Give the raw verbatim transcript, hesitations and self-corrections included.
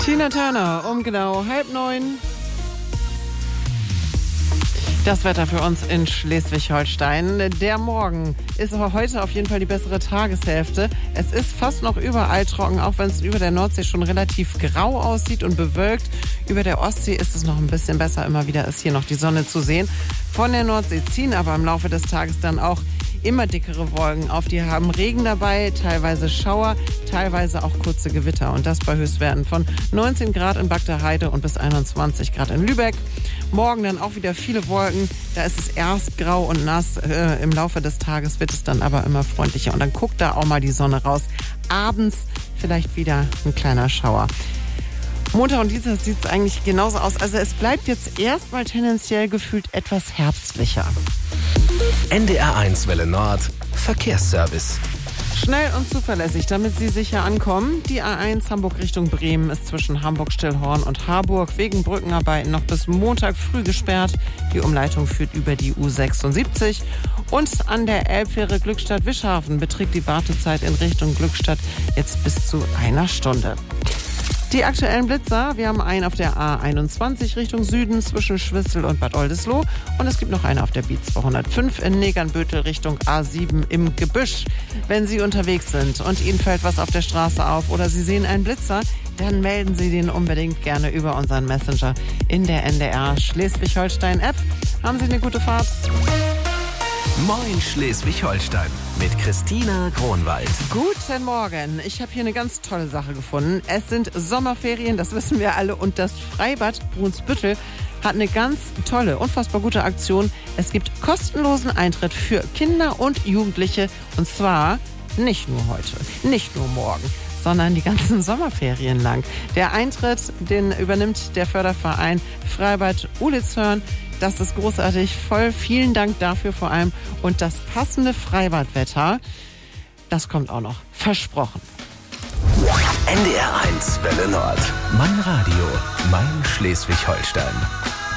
Tina Turner um genau halb neun. Das Wetter für uns in Schleswig-Holstein. Der Morgen ist aber heute auf jeden Fall die bessere Tageshälfte. Es ist fast noch überall trocken, auch wenn es über der Nordsee schon relativ grau aussieht und bewölkt. Über der Ostsee ist es noch ein bisschen besser. Immer wieder ist hier noch die Sonne zu sehen. Von der Nordsee ziehen aber im Laufe des Tages dann auch immer dickere Wolken auf. Die haben Regen dabei, teilweise Schauer, teilweise auch kurze Gewitter. Und das bei Höchstwerten von neunzehn Grad in Bagdaheide und bis einundzwanzig Grad in Lübeck. Morgen dann auch wieder viele Wolken. Da ist es erst grau und nass. Äh, Im Laufe des Tages wird es dann aber immer freundlicher. Und dann guckt da auch mal die Sonne raus. Abends vielleicht wieder ein kleiner Schauer. Montag und Dienstag sieht es eigentlich genauso aus. Also es bleibt jetzt erstmal tendenziell gefühlt etwas herbstlicher. N D R eins Welle Nord, Verkehrsservice. Schnell und zuverlässig, damit Sie sicher ankommen. Die A eins Hamburg Richtung Bremen ist zwischen Hamburg-Stillhorn und Harburg wegen Brückenarbeiten noch bis Montag früh gesperrt. Die Umleitung führt über die U sechsundsiebzig. Und an der Elbfähre Glückstadt-Wischhafen beträgt die Wartezeit in Richtung Glückstadt jetzt bis zu einer Stunde. Die aktuellen Blitzer, wir haben einen auf der A einundzwanzig Richtung Süden zwischen Schwissel und Bad Oldesloe und es gibt noch einen auf der B zweihundertfünf in Negernbötel Richtung A sieben im Gebüsch. Wenn Sie unterwegs sind und Ihnen fällt was auf der Straße auf oder Sie sehen einen Blitzer, dann melden Sie den unbedingt gerne über unseren Messenger in der N D R Schleswig-Holstein-App. Haben Sie eine gute Fahrt? Moin Schleswig-Holstein mit Christina Kronwald. Guten Morgen. Ich habe hier eine ganz tolle Sache gefunden. Es sind Sommerferien, das wissen wir alle. Und das Freibad Brunsbüttel hat eine ganz tolle, unfassbar gute Aktion. Es gibt kostenlosen Eintritt für Kinder und Jugendliche. Und zwar nicht nur heute, nicht nur morgen, sondern die ganzen Sommerferien lang. Der Eintritt, den übernimmt der Förderverein Freibad Ulitzhörn. Das ist großartig, voll vielen Dank dafür vor allem. Und das passende Freibadwetter, das kommt auch noch, versprochen. N D R eins Welle Nord, mein Radio, mein Schleswig-Holstein.